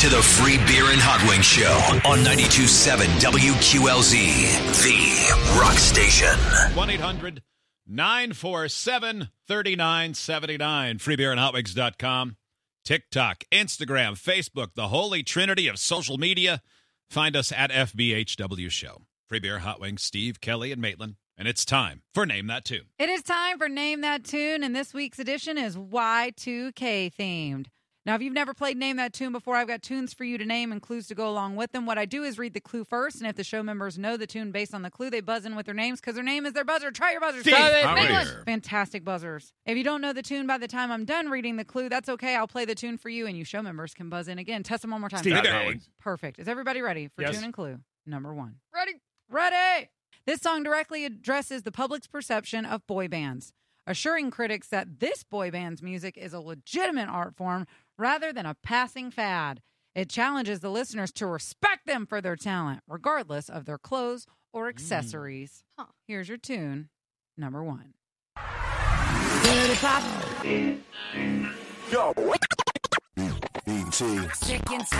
to the Free Beer and Hot Wings Show on 92.7 WQLZ, the rock station. 1-800-947-3979. FreeBeerandHotWings.com. TikTok, Instagram, Facebook, the holy trinity of social media. Find us at FBHW Show. Free Beer, Hot Wings, Steve, Kelly, and Maitland. And it's time for Name That Tune. It is time for Name That Tune, and this week's edition is Y2K themed. Now, if you've never played Name That Tune before, I've got tunes for you to name and clues to go along with them. What I do is read the clue first, and if the show members know the tune based on the clue, they buzz in with their names because their name is their buzzer. Try your buzzers. Fantastic buzzers. If you don't know the tune by the time I'm done reading the clue, that's okay. I'll play the tune for you, and you show members can buzz in again. Test them one more time. Steve. Perfect. Is everybody ready for Yes. tune and clue number 1? Ready. This song directly addresses the public's perception of boy bands, assuring critics that this boy band's music is a legitimate art form rather than a passing fad. It challenges the listeners to respect them for their talent, regardless of their clothes or accessories. Here's your tune, number 1. Yo. BT.